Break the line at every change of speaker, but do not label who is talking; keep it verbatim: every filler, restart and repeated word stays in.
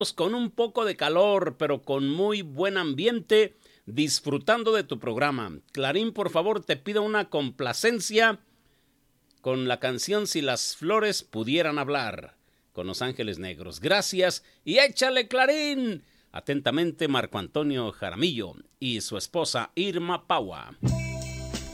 con un poco de calor, pero con muy buen ambiente, disfrutando de tu programa. Clarín, por favor, te pido una complacencia con la canción Si las flores pudieran hablar, con Los Ángeles Negros. Gracias y échale, Clarín. Atentamente, Marco Antonio Jaramillo y su esposa Irma Paua.